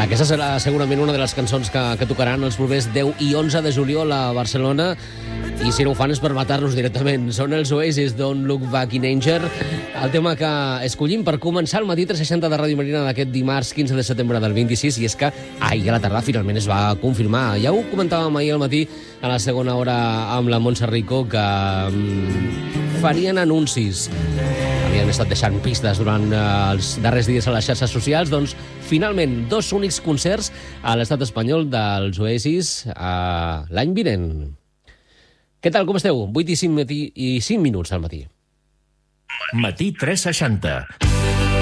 Aquesta serà segurament una de les cançons que tocaran els propers 10 i 11 de juliol a Barcelona, i si no ho fan és per matar-los directament. Són els Oasis, Don't Look Back in Anger, el tema que escollim per començar el matí 360 de Ràdio Marina d'aquest dimarts 15 de setembre del 26, i és que ahir a la tarda finalment es va confirmar. Ja ho comentàvem ahir al matí a la segona hora amb la Montse Rico, que farien anuncis. Havien estat deixant pistes durant els darrers dies a les xarxes socials. Doncs finalment 2 únics concerts a l'estat espanyol dels Oasis l'any vinent. Què tal, com esteu? 8 i 5 minuts al matí. Matí 360.